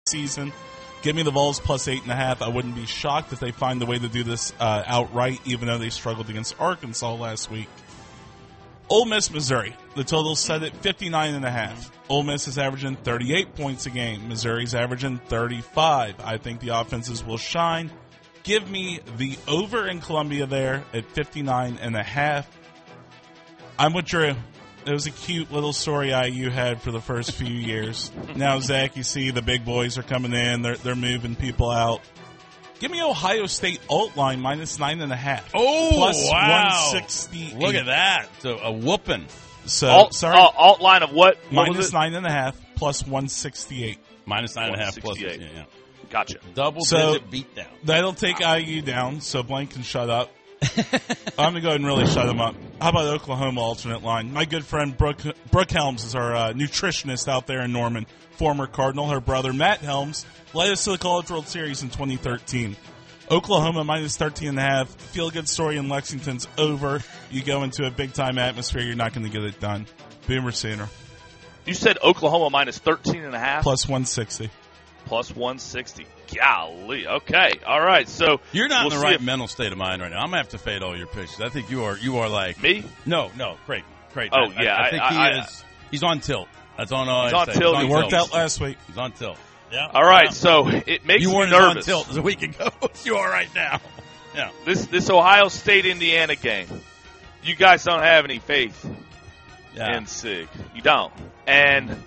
season. Give me the Vols plus 8.5. I wouldn't be shocked if they find a way to do this outright, even though they struggled against Arkansas last week. Ole Miss, Missouri. The total's set at 59.5. Ole Miss is averaging 38 points a game. Missouri's averaging 35. I think the offenses will shine. Give me the over in Columbia there at 59.5. I'm with Drew. It was a cute little story IU had for the first few years. Now, Zach, you see the big boys are coming in. They're moving people out. Give me Ohio State alt line minus 9.5. Oh, plus wow. 168. Look at that. So a whooping. So, alt line of what? Minus 9.5 plus 168. Minus 9.5 plus. Yeah. Gotcha. Double-digit beatdown. That'll take IU down, so Blank can shut up. I'm going to go ahead and really shut him up. How about Oklahoma alternate line? My good friend Brooke Helms is our nutritionist out there in Norman, former Cardinal. Her brother Matt Helms led us to the College World Series in 2013. Oklahoma minus 13.5. Feel good story in Lexington's over. You go into a big-time atmosphere, you're not going to get it done. Boomer Sooner. You said Oklahoma minus 13.5? Plus 160. Plus 160. Golly. Okay. All right. So you're not in the right mental state of mind right now. I'm gonna have to fade all your pitches. I think you are like me. No, great. Oh yeah. I think he's on tilt. That's all. He's on tilt. He worked out last week. He's on tilt. Yeah. All right. So it makes you me weren't nervous. on tilt a week ago. You are right now. Yeah. This Ohio State Indiana game. You guys don't have any faith in SIG. You don't. And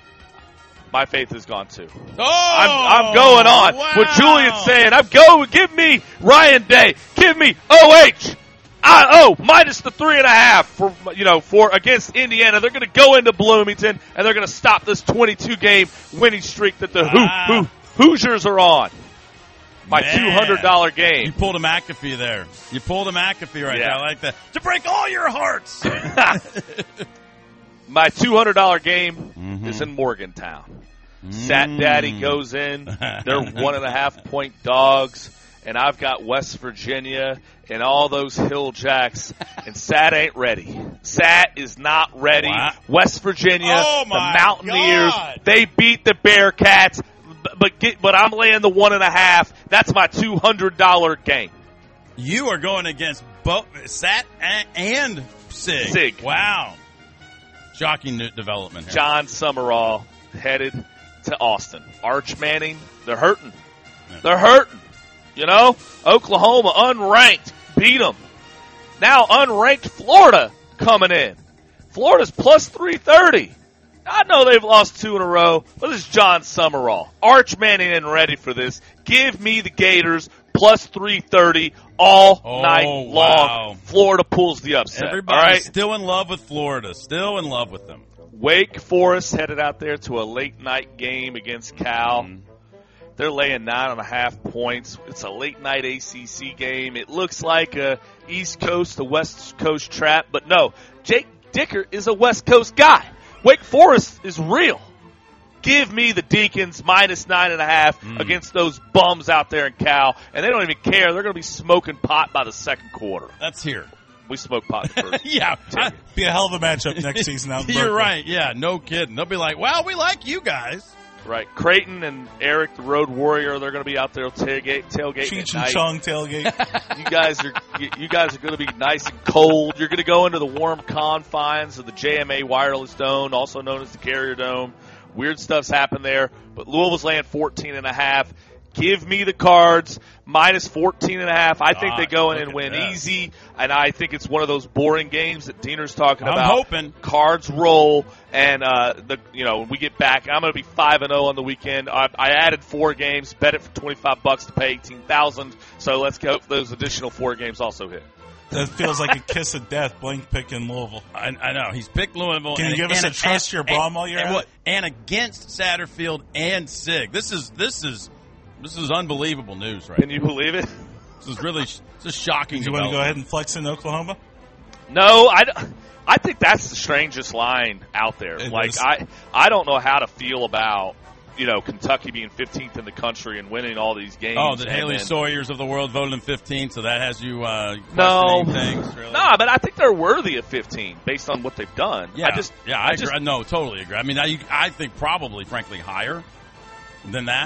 my faith is gone too. Oh, I'm going on. Wow. What Julian's saying. Give me Ryan Day. Give me OH. Minus the 3.5 for against Indiana. They're going to go into Bloomington and they're going to stop this 22-game winning streak that the Hoosiers are on. My $200 game. You pulled a McAfee there. You pulled a McAfee right there. I like that. To break all your hearts. My $200 game is in Morgantown. Sat Daddy goes in. They're 1.5-point dogs. And I've got West Virginia and all those Hill Jacks. And Sat ain't ready. Sat is not ready. Wow. West Virginia, the Mountaineers, God. they beat the Bearcats. But I'm laying the 1.5. That's my $200 game. You are going against both Sat and SIG. Wow. Shocking development here. John Summerall headed to Austin. Arch Manning, they're hurting. Yeah. They're hurting. Oklahoma, unranked, beat them. Now unranked Florida coming in. Florida's plus 330. I know they've lost 2 in a row, but this is John Summerall. Arch Manning isn't ready for this. Give me the Gators plus 330 all night long. Wow. Florida pulls the upset. Everybody's still in love with Florida. Still in love with them. Wake Forest headed out there to a late night game against Cal. They're laying 9.5 points. It's a late night ACC game. It looks like a East Coast to West Coast trap, but no. Jake Dicker is a West Coast guy. Wake Forest is real. Give me the Deacons minus 9.5 against those bums out there in Cal, and they don't even care. They're going to be smoking pot by the second quarter. That's here. We smoke pot first. Yeah. Be a hell of a matchup next season out in You're Berkeley. right. Yeah, no kidding. They'll be like, well, we like you guys. Right. Creighton and Eric, the Road Warrior, they're going to be out there tailgating Cheech at and night. Chong tailgate. You guys are going to be nice and cold. You're going to go into the warm confines of the JMA Wireless Dome, also known as the Carrier Dome. Weird stuff's happened there, but Louisville's laying 14.5. Give me the Cards minus 14.5. I think they go in and win easy, and I think it's one of those boring games that Diener's talking about. I'm hoping Cards roll, and when we get back, I'm going to be 5-0 on the weekend. I added 4 games, bet it for $25 to pay $18,000. So let's go. Those additional 4 games also hit. That feels like a kiss of death, Blank picking Louisville. I know. He's picked Louisville. Can you give us a trust your bomb while you're at it? And against Satterfield and SIG. This is unbelievable news, right? Can you believe it? This is shocking. Do you want to go ahead and flex in Oklahoma? No, I think that's the strangest line out there. I don't know how to feel about Kentucky being 15th in the country and winning all these games. Oh, the Haley Sawyers of the world voted in 15th, so that has you questioning things. Really? No, but I think they're worthy of 15 based on what they've done. Yeah, I agree. No, totally agree. I mean, I think probably, frankly, higher than that.